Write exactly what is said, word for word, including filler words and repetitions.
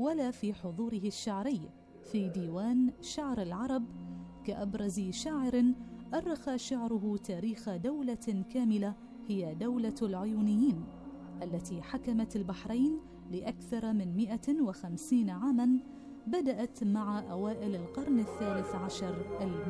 ولا في حضوره الشعري في ديوان شعر العرب كأبرز شاعر أرخ شعره تاريخ دولة كاملة هي دولة العيونيين التي حكمت البحرين لأكثر من مئة وخمسين عاماً، بدأت مع أوائل القرن الثالث عشر الميلادي.